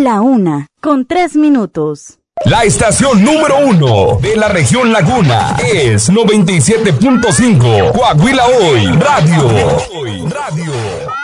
1:03. La estación número 1 de la región Laguna es 97.5 Coahuila Hoy Radio.